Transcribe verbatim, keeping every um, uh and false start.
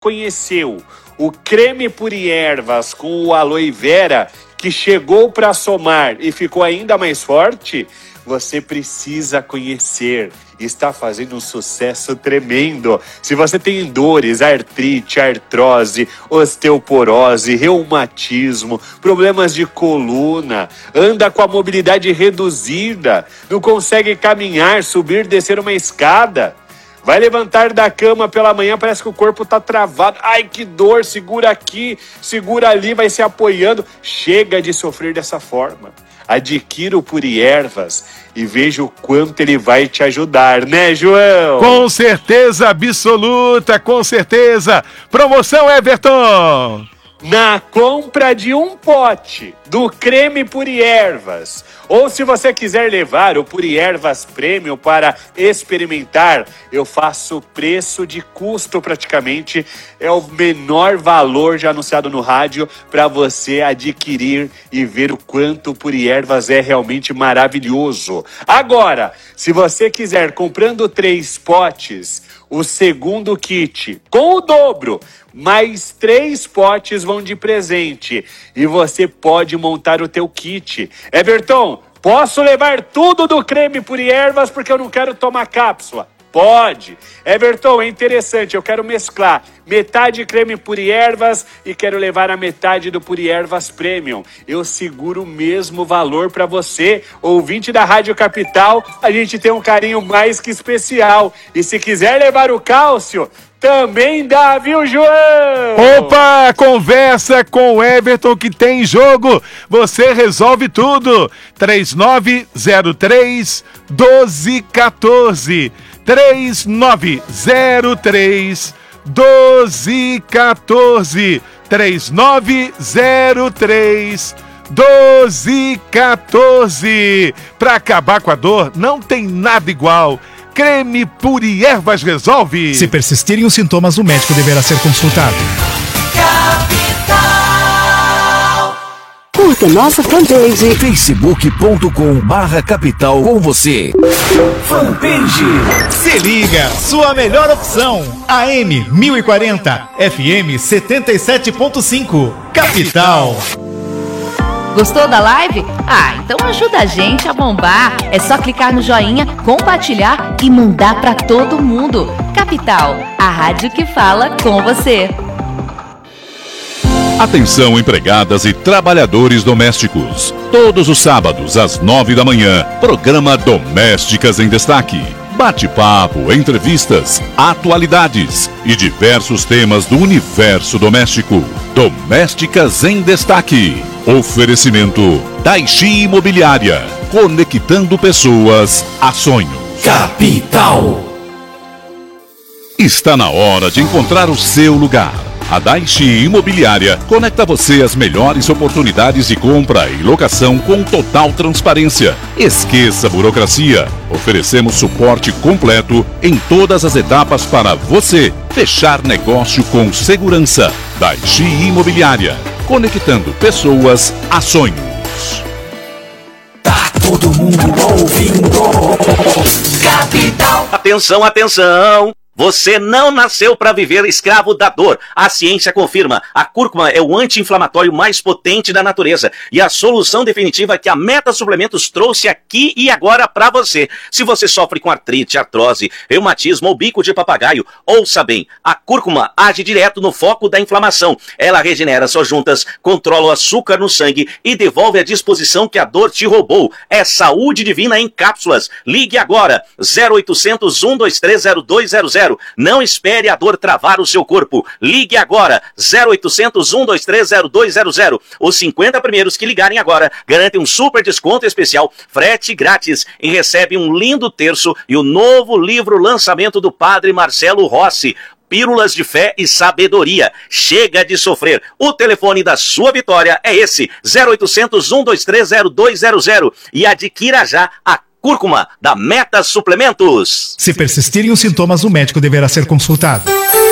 conheceu o creme Puriervas com o aloe vera, que chegou para somar e ficou ainda mais forte, você precisa conhecer. Está fazendo um sucesso tremendo. Se você tem dores, artrite, artrose, osteoporose, reumatismo, problemas de coluna, anda com a mobilidade reduzida, não consegue caminhar, subir, descer uma escada, vai levantar da cama pela manhã, parece que o corpo está travado. Ai, que dor, segura aqui, segura ali, vai se apoiando. Chega de sofrer dessa forma. Adquira o Puriervas e veja o quanto ele vai te ajudar, né, João? Com certeza absoluta, com certeza. Promoção, Everton! Na compra de um pote do creme Puriervas, ou se você quiser levar o Puriervas Premium para experimentar, eu faço preço de custo praticamente, é o menor valor já anunciado no rádio para você adquirir e ver o quanto o Puriervas é realmente maravilhoso. Agora, se você quiser comprando três potes, o segundo kit com o dobro, mais três potes vão de presente e você pode montar o teu kit. Everton, posso levar tudo do creme Puriervas porque eu não quero tomar cápsula? Pode. Everton, é interessante, eu quero mesclar metade creme Puriervas e quero levar a metade do Puriervas Premium. Eu seguro o mesmo valor para você, ouvinte da Rádio Capital, a gente tem um carinho mais que especial. E se quiser levar o cálcio, também dá, viu, João? Opa, conversa com o Everton que tem jogo. Você resolve tudo. três nove zero três, um dois um quatro. três nove zero três, um dois um quatro. três nove zero três, um dois um quatro. Para acabar com a dor, não tem nada igual. Creme Puriervas resolve. Se persistirem os sintomas, o médico deverá ser consultado. Capital. Curta nossa fanpage facebook ponto com barra capital com você. Fanpage. Se liga, sua melhor opção. A M mil e quarenta, F M setenta e sete ponto cinco. Capital. Gostou da live? Ah, então ajuda a gente a bombar. É só clicar no joinha, compartilhar e mandar pra todo mundo. Capital, a rádio que fala com você. Atenção, empregadas e trabalhadores domésticos. Todos os sábados, às nove da manhã, programa Domésticas em Destaque. Bate-papo, entrevistas, atualidades e diversos temas do universo doméstico. Domésticas em Destaque. Oferecimento Daichi Imobiliária. Conectando pessoas a sonhos. Capital. Está na hora de encontrar o seu lugar. A Daichi Imobiliária conecta você às melhores oportunidades de compra e locação com total transparência. Esqueça a burocracia. Oferecemos suporte completo em todas as etapas para você fechar negócio com segurança. Daichi Imobiliária, conectando pessoas a sonhos. Tá todo mundo ouvindo. Capital. Atenção, atenção! Você não nasceu para viver escravo da dor. A ciência confirma. A cúrcuma é o anti-inflamatório mais potente da natureza e a solução definitiva que a Meta Suplementos trouxe aqui e agora para você. Se você sofre com artrite, artrose, reumatismo ou bico de papagaio, ouça bem. A cúrcuma age direto no foco da inflamação. Ela regenera suas juntas, controla o açúcar no sangue e devolve a disposição que a dor te roubou. É saúde divina em cápsulas. Ligue agora. zero oitocentos, um dois três, zero dois zero zero. Não espere a dor travar o seu corpo. Ligue agora. zero oitocentos, um dois três, zero dois zero zero. Os cinquenta primeiros que ligarem agora garantem um super desconto especial, frete grátis e recebem um lindo terço e o novo livro lançamento do Padre Marcelo Rossi. Pílulas de Fé e Sabedoria. Chega de sofrer. O telefone da sua vitória é esse. zero oitocentos, um dois três, zero dois zero zero. E adquira já a cúrcuma da Meta Suplementos. Se persistirem os sintomas, o médico deverá ser consultado.